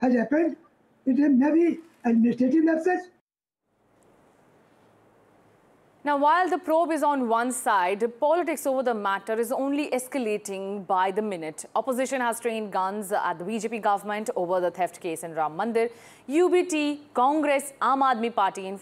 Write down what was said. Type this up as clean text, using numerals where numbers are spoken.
has happened. It may be administrative lapses. Now, while the probe is on one side, politics over the matter is only escalating by the minute. Opposition has trained guns at the BJP government over the theft case in Ram Mandir. UBT, Congress, Aam Aadmi Party in